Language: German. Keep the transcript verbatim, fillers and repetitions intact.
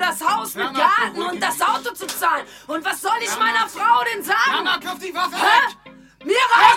das Haus mit Mama, Garten beruhige und das Auto zu zahlen. Und was soll ich Mama. meiner Frau denn sagen? Mama, wirf die Waffe Hä? weg! Mir reicht